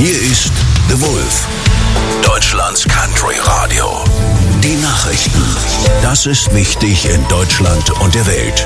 Hier ist The Wolf, Deutschlands Country Radio. Die Nachrichten. Das ist wichtig in Deutschland und der Welt.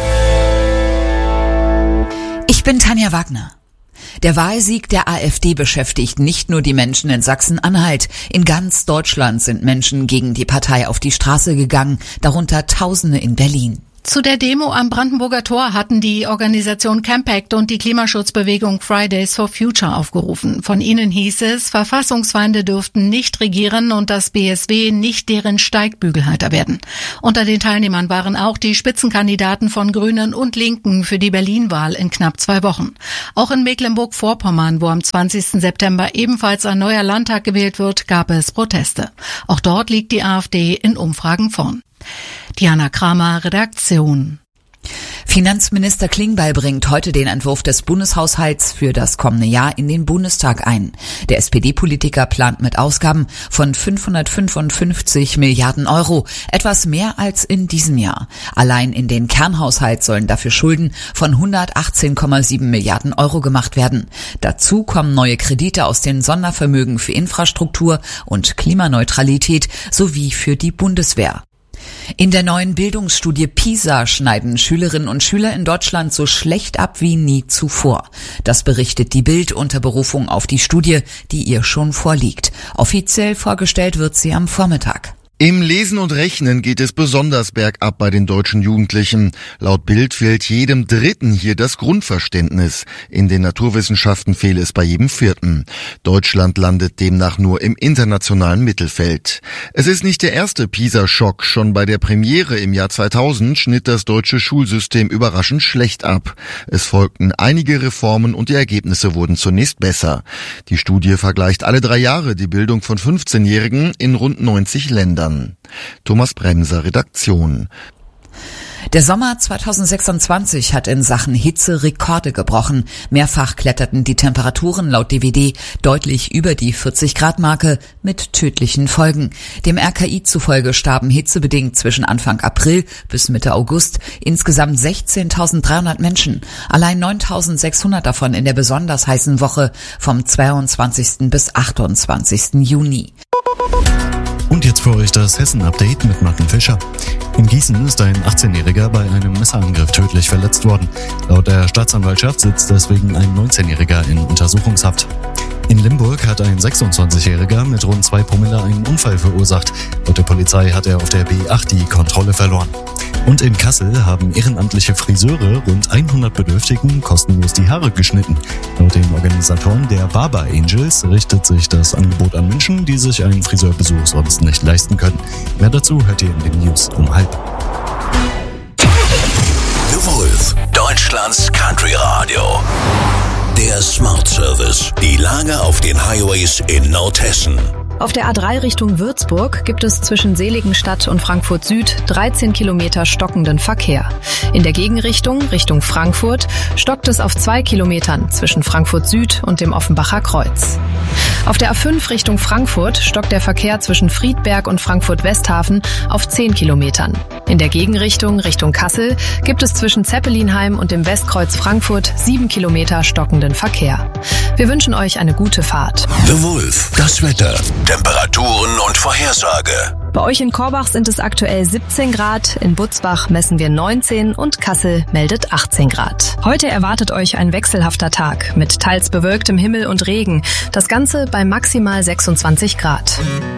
Ich bin Tanja Wagner. Der Wahlsieg der AfD beschäftigt nicht nur die Menschen in Sachsen-Anhalt. In ganz Deutschland sind Menschen gegen die Partei auf die Straße gegangen, darunter Tausende in Berlin. Zu der Demo am Brandenburger Tor hatten die Organisation Campact und die Klimaschutzbewegung Fridays for Future aufgerufen. Von ihnen hieß es, Verfassungsfeinde dürften nicht regieren und das BSW nicht deren Steigbügelhalter werden. Unter den Teilnehmern waren auch die Spitzenkandidaten von Grünen und Linken für die Berlin-Wahl in knapp 2 Wochen. Auch in Mecklenburg-Vorpommern, wo am 20. September ebenfalls ein neuer Landtag gewählt wird, gab es Proteste. Auch dort liegt die AfD in Umfragen vorn. Diana Kramer, Redaktion. Finanzminister Klingbeil bringt heute den Entwurf des Bundeshaushalts für das kommende Jahr in den Bundestag ein. Der SPD-Politiker plant mit Ausgaben von 555 Milliarden Euro, etwas mehr als in diesem Jahr. Allein in den Kernhaushalt sollen dafür Schulden von 118,7 Milliarden Euro gemacht werden. Dazu kommen neue Kredite aus den Sondervermögen für Infrastruktur und Klimaneutralität sowie für die Bundeswehr. In der neuen Bildungsstudie PISA schneiden Schülerinnen und Schüler in Deutschland so schlecht ab wie nie zuvor. Das berichtet die Bild unter Berufung auf die Studie, die ihr schon vorliegt. Offiziell vorgestellt wird sie am Vormittag. Im Lesen und Rechnen geht es besonders bergab bei den deutschen Jugendlichen. Laut Bild fehlt jedem Dritten hier das Grundverständnis. In den Naturwissenschaften fehle es bei jedem Vierten. Deutschland landet demnach nur im internationalen Mittelfeld. Es ist nicht der erste PISA-Schock. Schon bei der Premiere im Jahr 2000 schnitt das deutsche Schulsystem überraschend schlecht ab. Es folgten einige Reformen und die Ergebnisse wurden zunächst besser. Die Studie vergleicht alle 3 Jahre die Bildung von 15-Jährigen in rund 90 Ländern. Thomas Bremser, Redaktion. Der Sommer 2026 hat in Sachen Hitze Rekorde gebrochen. Mehrfach kletterten die Temperaturen laut DWD deutlich über die 40-Grad-Marke mit tödlichen Folgen. Dem RKI zufolge starben hitzebedingt zwischen Anfang April bis Mitte August insgesamt 16.300 Menschen. Allein 9.600 davon in der besonders heißen Woche vom 22. bis 28. Juni. Und jetzt für euch das Hessen-Update mit Martin Fischer. In Gießen ist ein 18-Jähriger bei einem Messerangriff tödlich verletzt worden. Laut der Staatsanwaltschaft sitzt deswegen ein 19-Jähriger in Untersuchungshaft. In Limburg hat ein 26-Jähriger mit rund 2 Promille einen Unfall verursacht. Laut der Polizei hat er auf der B8 die Kontrolle verloren. Und in Kassel haben ehrenamtliche Friseure rund 100 Bedürftigen kostenlos die Haare geschnitten. Laut den Organisatoren der Barber Angels richtet sich das Angebot an Menschen, die sich einen Friseurbesuch sonst nicht leisten können. Mehr dazu hört ihr in den News um 12:30. The Wolf, Deutschlands Country Radio. Der Smart Service. Die Lage auf den Highways in Nordhessen. Auf der A3 Richtung Würzburg gibt es zwischen Seligenstadt und Frankfurt Süd 13 Kilometer stockenden Verkehr. In der Gegenrichtung, Richtung Frankfurt, stockt es auf 2 Kilometern zwischen Frankfurt Süd und dem Offenbacher Kreuz. Auf der A5 Richtung Frankfurt stockt der Verkehr zwischen Friedberg und Frankfurt-Westhafen auf 10 Kilometern. In der Gegenrichtung, Richtung Kassel, gibt es zwischen Zeppelinheim und dem Westkreuz Frankfurt 7 Kilometer stockenden Verkehr. Wir wünschen euch eine gute Fahrt. The Wolf, das Wetter, Temperaturen und Vorhersage. Bei euch in Korbach sind es aktuell 17 Grad, in Butzbach messen wir 19 und Kassel meldet 18 Grad. Heute erwartet euch ein wechselhafter Tag mit teils bewölktem Himmel und Regen. Das Ganze bei maximal 26 Grad.